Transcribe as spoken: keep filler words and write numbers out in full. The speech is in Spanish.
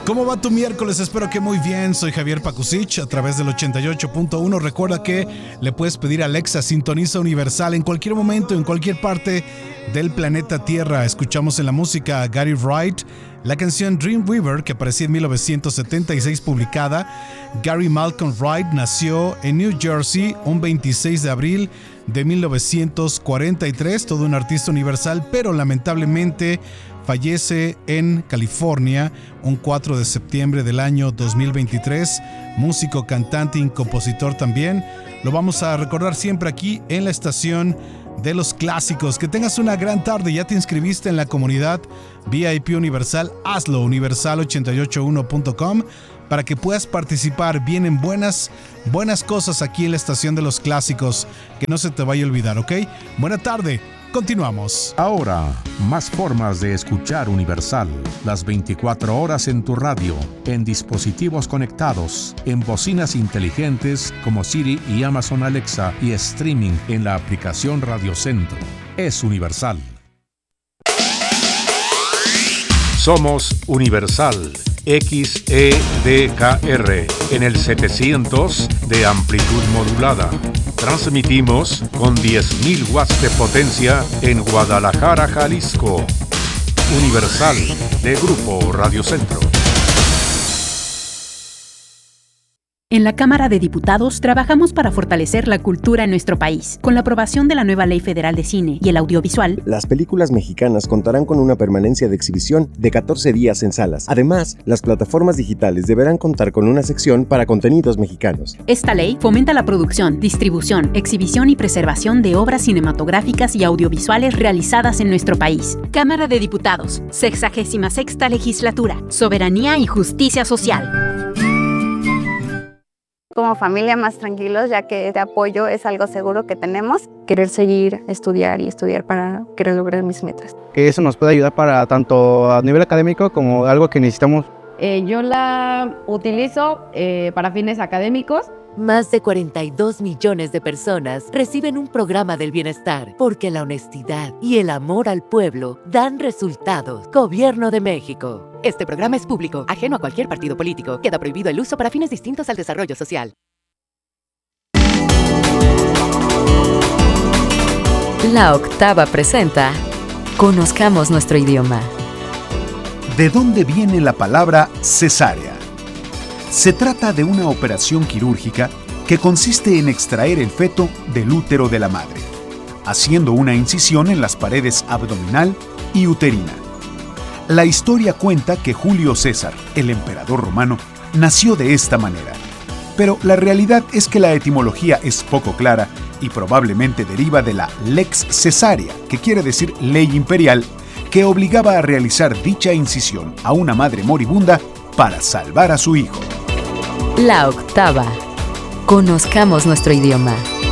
¿Cómo va tu miércoles? Espero que muy bien. Soy Javier Pakusich a través del ochenta y ocho punto uno. Recuerda que le puedes pedir a Alexa, sintoniza Universal en cualquier momento, en cualquier parte del planeta Tierra. Escuchamos en la música a Gary Wright, la canción Dreamweaver, que aparecía en mil novecientos setenta y seis publicada. Gary Malcolm Wright nació en New Jersey un veintiséis de abril de mil novecientos cuarenta y tres, todo un artista universal, pero lamentablemente fallece en California un cuatro de septiembre del año dos mil veintitrés. Músico, cantante y compositor también. Lo vamos a recordar siempre aquí en la estación de los clásicos. Que tengas una gran tarde. ¿Ya te inscribiste en la comunidad V I P Universal? Hazlo, universal ochenta y ocho uno punto com, para que puedas participar. Vienen buenas, buenas cosas aquí en la estación de los clásicos. Que no se te vaya a olvidar, ¿ok? Buena tarde. Continuamos. Ahora, más formas de escuchar Universal. Las veinticuatro horas en tu radio, en dispositivos conectados, en bocinas inteligentes como Siri y Amazon Alexa, y streaming en la aplicación Radio Centro. Es Universal. Somos Universal X E D K R en el setecientos de amplitud modulada. Transmitimos con diez mil watts de potencia en Guadalajara, Jalisco. Universal, de Grupo Radio Centro. En la Cámara de Diputados trabajamos para fortalecer la cultura en nuestro país. Con la aprobación de la nueva Ley Federal de Cine y el Audiovisual, las películas mexicanas contarán con una permanencia de exhibición de catorce días en salas. Además, las plataformas digitales deberán contar con una sección para contenidos mexicanos. Esta ley fomenta la producción, distribución, exhibición y preservación de obras cinematográficas y audiovisuales realizadas en nuestro país. Cámara de Diputados, sexagésima sexta Legislatura, Soberanía y Justicia Social. Como familia más tranquilos, ya que este apoyo es algo seguro que tenemos. Querer seguir, estudiar y estudiar para querer lograr mis metas. Que eso nos puede ayudar para tanto a nivel académico como algo que necesitamos. Eh, yo la utilizo eh, para fines académicos. Más de cuarenta y dos millones de personas reciben un programa del bienestar porque la honestidad y el amor al pueblo dan resultados. Gobierno de México. Este programa es público, ajeno a cualquier partido político. Queda prohibido el uso para fines distintos al desarrollo social. La Octava presenta Conozcamos nuestro idioma. ¿De dónde viene la palabra cesárea? Se trata de una operación quirúrgica que consiste en extraer el feto del útero de la madre, haciendo una incisión en las paredes abdominal y uterina. La historia cuenta que Julio César, el emperador romano, nació de esta manera, pero la realidad es que la etimología es poco clara y probablemente deriva de la lex cesárea, que quiere decir ley imperial, que obligaba a realizar dicha incisión a una madre moribunda para salvar a su hijo. La Octava. Conozcamos nuestro idioma.